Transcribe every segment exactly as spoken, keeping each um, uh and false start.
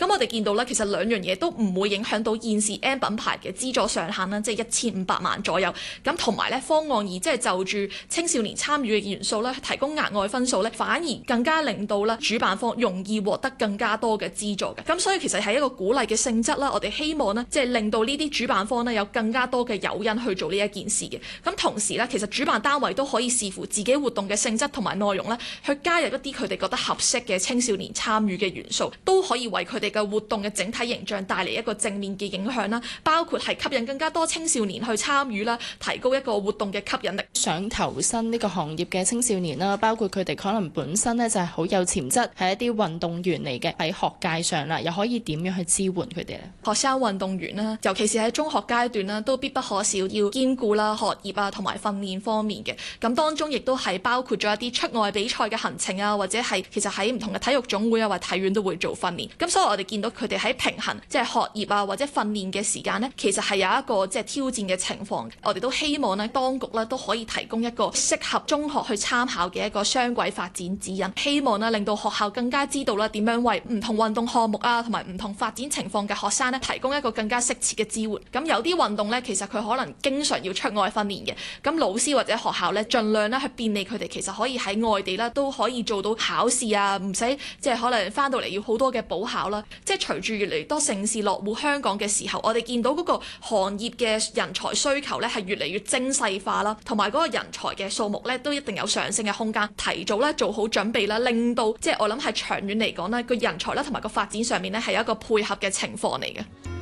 咁我哋見到咧，其實兩樣嘢都唔會影響到現時 M 品牌嘅資助上限啦，即係一千五百萬左右。咁同埋咧，方案二即係就住青少年參與嘅元素咧，提供額外分數咧，反而更加令到咧主辦方容易獲得更加多嘅資助嘅。咁所以其實係一個鼓勵嘅性質啦。我哋希望呢，即係令到呢啲主辦方呢有更加多嘅誘因去做呢一件事嘅。咁同時呢，其實主辦單位都可以視乎自己活動嘅性質同埋內容呢，去加入一啲佢哋覺得合適嘅青少年參與嘅元素，都可以為佢哋嘅活動嘅整體形象帶嚟一個正面嘅影響啦。包括係吸引更加多青少年去參與啦，提高一個活動嘅吸引力。 想投身呢個行業嘅青少年啦，包括佢哋可能本身呢就係好有潛質，係一啲運動員嚟嘅，喺學界上啦，又可以點樣去支援佢哋咧？ 學生運動員啦，尤其是喺中學階段啦，都必不可少要兼顧啦學業啊同埋訓練方面嘅。咁當中亦都係包括咗一啲出外比賽嘅行程啊，或者係其實喺唔同嘅體育總會啊或體院都會做訓練。咁所以我哋見到佢哋喺平衡即係學業啊或者訓練嘅時間呢，其實係有一個即係挑戰嘅情況。我哋都希望呢，當局呢都可以提供一個適合中學去參考嘅一個雙軌發展指引，希望呢令到學校更加知道啦點樣為唔同運動項目啊同埋唔同發展情況嘅學生呢提供一個更加適切嘅支援。咁有啲運動呢，其實佢可能經常要出外訓練嘅，咁老師或者學校呢，盡量呢去便利佢哋，其實可以喺外地啦都可以做到考試啊，唔使即係可能翻到嚟要好多嘅補考啦。即係隨住越嚟越多城市落戶香港嘅時候，我哋見到嗰個行業嘅人才需求呢係越嚟越精細化啦，同埋嗰個人才嘅數目呢都一定有上升嘅空間。提早呢做好準備啦，令到即係我諗係長遠嚟講呢個人才啦同埋個發展上面呢係有一個配合嘅情況嚟嘅。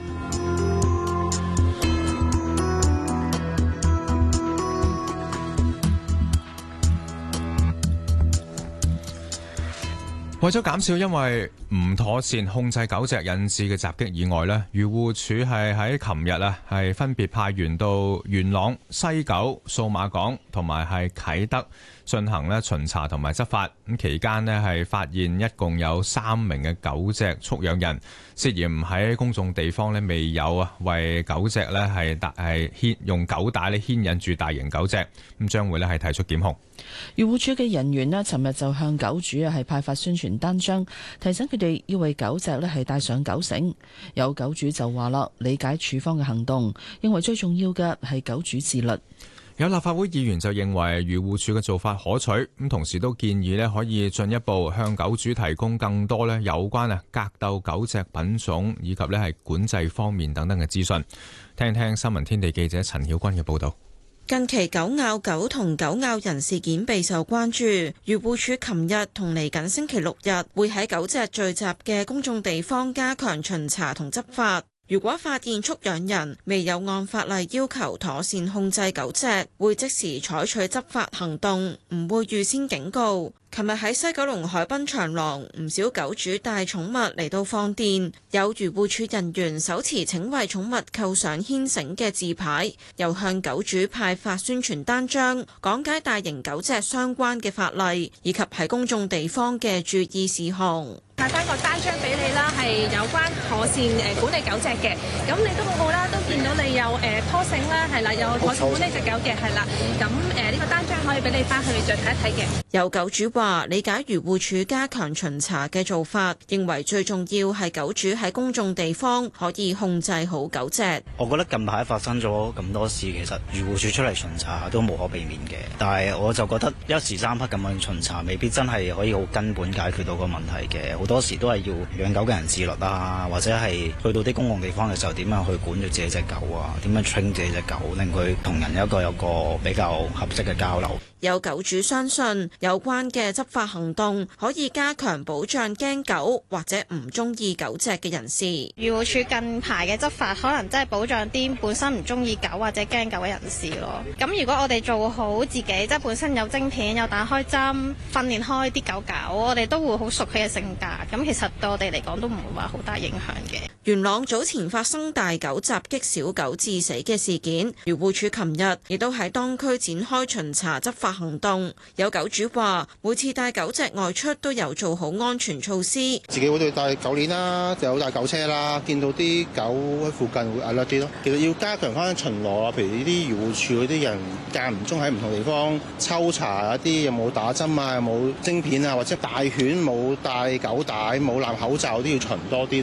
為咗減少因為唔妥善控制狗隻引致嘅襲擊意外呢，漁護署係喺琴日啊，係分別派員到元朗、西九、數碼港同埋係啟德進行咧巡查同埋執法。咁期間呢係發現一共有三名嘅狗隻畜養人涉嫌喺公眾地方咧未有啊為狗隻咧係帶係牽用狗帶咧牽引住大型狗隻，咁將會咧係提出檢控。 漁護署嘅人員咧，尋日就向狗主啊係派發宣傳單張，提醒佢哋要為狗隻咧係帶上狗繩。有狗主就話啦，理解署方嘅行動，認為最重要嘅係狗主自律。 有立法會議員就認為漁護署嘅做法可取，咁同時都建議咧可以進一步向狗主提供更多咧有關啊格鬥狗隻品種以及咧係管制方面等等嘅資訊。聽聽新聞天地記者陳曉君嘅報導。 近期狗咬狗同狗咬人事件備受關注，漁護署琴日同嚟緊星期六日會喺狗隻聚集嘅公眾地方加強巡查同執法。如果發現畜養人未有按法例要求妥善控制狗隻，會即時採取執法行動，唔會預先警告。琴日喺西九龍海濱長廊，唔少狗主帶寵物嚟到放電，有漁護署人員手持請為寵物扣上牽繩嘅字牌，又向狗主派發宣傳單張，講解大型狗隻相關嘅法例，以及喺公眾地方嘅注意事項。 派翻個單張俾你啦，係有關妥善誒管理狗隻嘅，咁你都好好啦，都見到你有誒拖繩啦，係啦，有妥善管理隻狗嘅，係啦，咁誒呢個單張可以俾你翻去再睇一睇嘅。 有狗主話理解漁護署加強巡查嘅做法，認為最重要係狗主喺公眾地方可以控制好狗隻。 我覺得近排發生咗咁多事，其實漁護署出嚟巡查都無可避免嘅，但係我就覺得一時三刻咁樣巡查，未必真係可以好根本解決到個問題嘅。好多時都係要養狗嘅人自律啊，或者係去到啲公共地方嘅時候，點樣去管住自己隻狗啊？點樣 train 自己隻狗，令佢同人有一個有個比較合適嘅交流。 有狗主相信有關嘅執法行動可以加強保障驚狗或者唔中意狗隻嘅人士。 漁護署近排嘅執法可能真係保障啲本身唔中意狗或者驚狗嘅人士咯。咁如果我哋做好自己，即係本身有晶片、有打開針、訓練開啲狗狗，我哋都會好熟佢嘅性格。咁其實對我哋嚟講都唔會話好大影響嘅。 元朗早前發生大狗襲擊小狗致死嘅事件，漁護署琴日亦都喺當區展開巡查執法行動。有狗主話每次帶狗隻外出都有做好安全措施， 自己會對帶狗鏈啦，就有帶狗車啦，見到啲狗喺附近會 alert 啲咯。其實要加強翻巡邏啊，譬如呢啲漁護署嗰啲人間唔中喺唔同地方抽查一啲有冇打針啊，有冇晶片啊，或者大犬冇戴狗帶、冇攬口罩都要巡多啲。